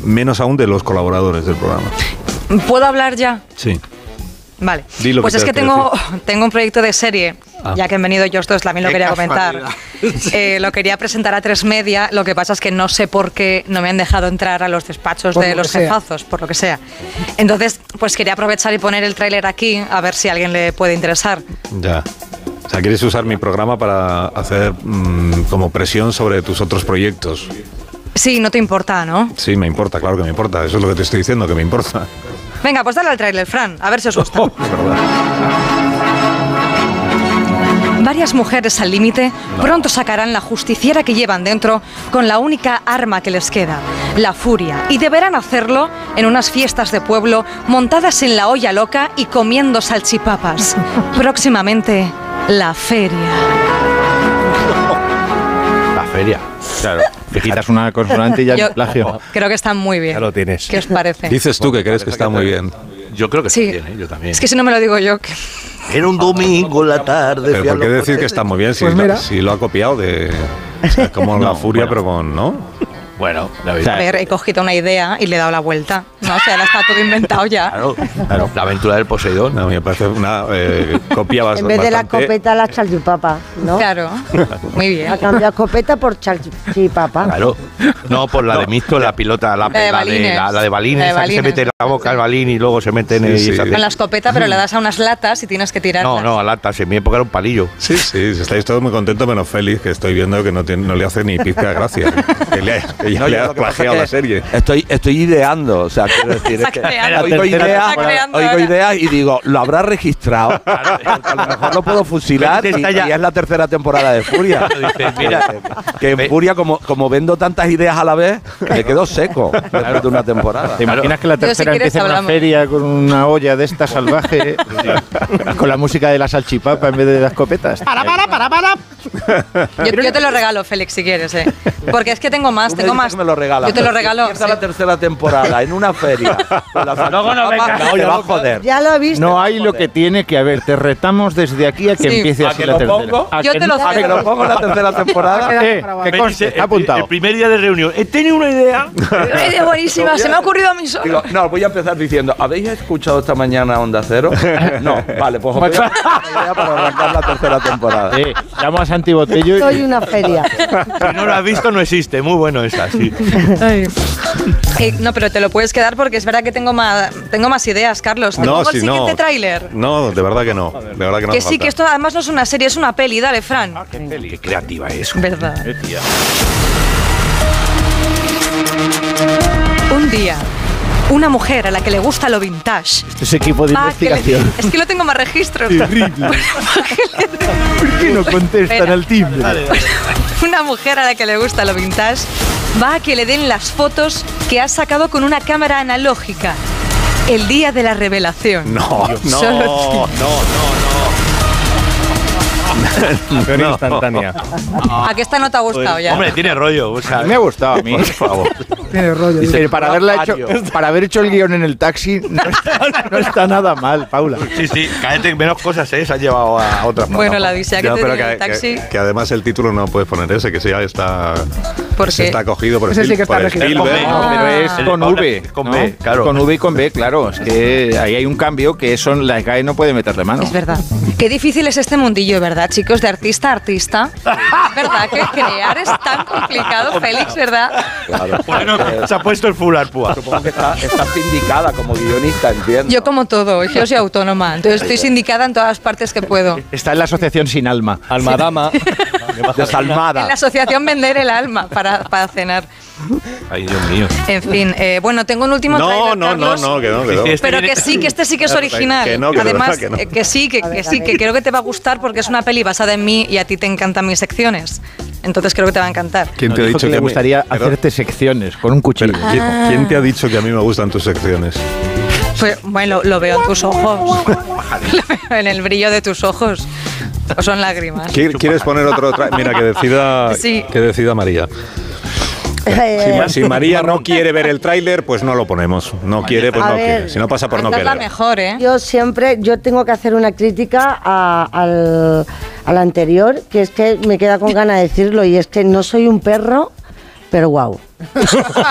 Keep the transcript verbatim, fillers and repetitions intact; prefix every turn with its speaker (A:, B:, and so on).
A: menos aún de los colaboradores del programa.
B: ¿Puedo hablar ya?
A: Sí.
B: Vale,
A: Dilo
B: pues
A: que
B: es que tengo,
A: decir.
B: tengo un proyecto de serie, ah. ya que han venido ellos dos, también lo
C: Qué
B: quería comentar. Eh, lo quería presentar a Tres Media, lo que pasa es que no sé por qué no me han dejado entrar a los despachos por de los jefazos, por lo que sea. Entonces, pues quería aprovechar y poner el tráiler aquí, a ver si a alguien le puede interesar.
A: Ya. O sea, quieres usar mi programa para hacer mmm, como presión sobre tus otros proyectos.
B: Sí, no te importa, ¿no?
A: Sí, me importa, claro que me importa. Eso es lo que te estoy diciendo, que me importa.
B: Venga, pues dale al tráiler, Fran, a ver si os gusta.
A: Oh, es verdad.
B: Varias mujeres al límite no. pronto sacarán la justiciera que llevan dentro con la única arma que les queda, la furia. Y deberán hacerlo en unas fiestas de pueblo montadas en la olla loca y comiendo salchipapas. Próximamente, la feria.
D: La feria, claro. Te quitas una consonante y ya
B: Yo
D: plagio.
B: Creo que está muy bien.
D: Ya lo tienes.
B: ¿Qué os parece?
A: Dices tú que crees que está muy bien.
D: Yo creo que
B: sí.
D: está bien, ¿eh? Yo también.
B: Es que si no me lo digo yo... Que...
C: Era un domingo en la tarde.
A: Pero ¿por qué decir que está muy bien si, pues lo, si lo ha copiado de... O sea, como no, la furia, bueno. pero con... ¿no?
D: Bueno,
B: la verdad. A ver, he cogido una idea y le he dado la vuelta. No, o sea, ahora está todo inventado ya.
D: Claro, claro. La aventura del Poseidón.
A: No, me parece una eh, copia bastante...
E: En vez de la escopeta, la salchipapa, ¿no?
B: Claro, muy bien.
E: Ha cambiado escopeta por salchipapa.
D: Claro. No, por la no. de Misto, la pilota, la, la de Balines. La, la de Balines,
B: la de Balines.
D: Se mete en la boca el balín y luego se mete en
A: sí,
D: el...
A: Sí.
B: Con la escopeta, pero le das a unas latas y tienes que tirarlas.
D: No, no, a latas. En mi época era un palillo.
A: Sí, sí, estáis todos muy contentos menos Félix, que estoy viendo que no, tiene, no le hace ni pizca de gracia. Que, le, que ya no, le ha plagiado la serie.
F: Estoy, estoy ideando, o sea, quiero decir, es que oigo ideas, oigo ideas y digo, ¿lo habrá registrado? A lo mejor lo puedo fusilar y, y es la tercera temporada de Furia. Mira, que en Furia, como, como vendo tantas ideas a la vez, me quedo seco después de una temporada.
D: ¿Te imaginas que la tercera
B: si
D: empieza en una feria con una olla de esta salvaje, con la música de la salchipapa en vez de las escopetas?
B: ¡Para, para, para, para! Yo, yo te lo regalo, Félix, si quieres, ¿eh? Porque es que tengo más, tengo más.
F: Me lo regalas.
B: Yo te lo regalo.
F: Empieza sí. la tercera temporada en una feria.
D: Luego no venga.
F: No, va a joder.
E: Ya lo he visto.
D: No hay lo que tiene que haber. Te retamos desde aquí a que
B: sí.
D: empiece
F: ¿A
D: así
F: que
D: la
F: lo
D: tercera.
F: Pongo?
B: Yo te lo
F: ¿A que lo pongo en la tercera temporada?
D: Eh, que conste, está apuntado.
F: El, el primer día de reunión. He tenido una idea.
B: Una idea buenísima. Se me ha ocurrido a mí solo.
F: Digo, no, voy a empezar diciendo, ¿habéis escuchado esta mañana Onda Cero? No, vale, pues os voy a dar una idea para arrancar la tercera temporada.
D: Sí, llamo a Santi Botello.
E: Soy una feria.
D: Si no lo has visto, no existe. Muy bueno esa, sí.
B: Eh, no, pero te lo puedes quedar porque es verdad que tengo más, tengo más ideas, Carlos. ¿Te
A: no,
B: pongo
A: si
B: el siguiente
A: no.
B: tráiler?
A: No, de verdad que no. De verdad que no.
B: Que sí,
A: falta.
B: que esto además no es una serie, es una peli. Dale, Fran.
D: Ah, qué peli. Qué creativa es.
B: Verdad. Un día, una mujer a la que le gusta lo vintage.
D: Este es equipo de investigación.
B: Le, es que lo tengo más registros.
D: Terrible. ¿Por qué no contestan al timbre? Dale, dale.
B: Una mujer a la que le gusta lo vintage va a que le den las fotos que ha sacado con una cámara analógica. El día de la revelación.
A: No, no,
B: Solo...
A: no, no, no.
D: no. Instantánea.
B: ¿A qué esta no te ha gustado
D: pues,
B: ya?
D: Hombre, tiene rollo. O sea, me ha gustado a mí. Por favor.
E: Tiene rollo.
D: Dice, para, haberla hecho, para haber hecho el guión en el taxi, no está, no está nada mal, Paula. Sí, sí, cállate, menos cosas, ¿eh? Se ha llevado a otra.
B: Bueno, la dice que
A: no,
B: te
A: pero
B: diga
A: que,
B: el taxi.
A: Que, que además el título no puedes poner ese, que ya está.
B: ¿Por qué?
A: Está cogido por,
E: Ese
A: Stil,
E: sí que está
A: por Spielberg.
D: No, pero es
B: Ah.
D: con V. Con
A: ¿no?
D: B, claro. Con V y con B, claro. Es que ahí hay un cambio que son la S G A E no puede meterle mano.
B: Es verdad. Qué difícil es este mundillo, ¿verdad, chicos? De artista a artista. Es verdad que crear es tan complicado, Félix, ¿verdad?
F: Claro.
D: Bueno, se ha puesto el full arpúa.
F: Supongo que está, está sindicada como guionista, entiendo.
B: Yo como todo, yo soy autónoma, entonces estoy sindicada en todas las partes que puedo.
D: Está en la asociación Sin Alma. Almadama.
F: Desalmada.
B: En la asociación Vender el Alma para, para cenar.
D: Ay, Dios mío.
B: En fin, eh, bueno, tengo un último
A: No,
B: tráiler,
A: no, no,
B: Carlos,
A: no, que no, que no.
B: pero que sí, que este sí que es original.
A: Que no, que de
B: Además,
A: verdad que no.
B: eh, que sí, que, que sí, que creo que te va a gustar porque es una peli basada en mí y a ti te encantan mis secciones. Entonces creo que te va a encantar.
A: ¿Quién te ha dicho
D: que
A: que
D: le
A: a mí-
D: gustaría
A: pero-
D: hacerte secciones con un cuchillo?
A: pero, ¿quién,
B: Ah.
A: quién te ha dicho que a mí me gustan tus secciones?
B: Pues, bueno, lo veo en tus ojos. Lo veo en el brillo de tus ojos. ¿O son lágrimas?
A: ¿Qui- ¿Quieres poner otro tra- Mira, que decida,
B: Sí.
A: que decida María. Si, Ma- si María no quiere ver el tráiler, pues no lo ponemos. No quiere, pues
E: A
A: no
E: ver,
A: quiere. Si no pasa por no
B: Esta es la
A: querer.
B: mejor, ¿eh?
E: Yo siempre, yo tengo que hacer una crítica a- al, al anterior, que es que me queda con ganas de decirlo, y es que no soy un perro, pero guau.